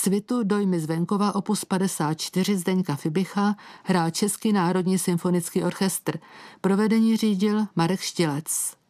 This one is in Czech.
Svitu Dojmy z venkova opus 54 Zdeňka Fibicha hrál Český národní symfonický orchestr. Provedení řídil Marek Štilec.